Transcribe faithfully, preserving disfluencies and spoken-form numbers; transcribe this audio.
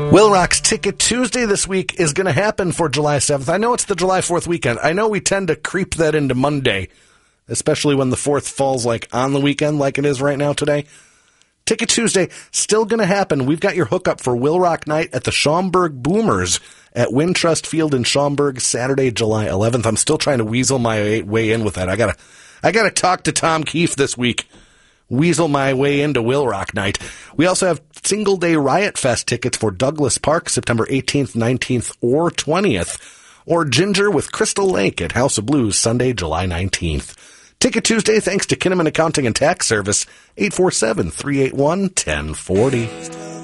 Will Rock's Ticket Tuesday this week is going to happen for July seventh. I know it's the July fourth weekend. I know we tend to creep that into Monday, especially when the fourth falls like on the weekend like it is right now today. Ticket Tuesday still going to happen. We've got your hookup for Will Rock Night at the Schaumburg Boomers at Wintrust Field in Schaumburg, Saturday, July eleventh. I'm still trying to weasel my way in with that. I gotta, I gotta talk to Tom Keefe this week. Weasel my way into Will Rock Night. We also have Single Day Riot Fest tickets for Douglas Park, September eighteenth, nineteenth, or twentieth. Or Ginger with Crystal Lake at House of Blues, Sunday, July nineteenth. Ticket Tuesday, thanks to Kinnaman Accounting and Tax Service, eight four seven, three eight one, one oh four oh.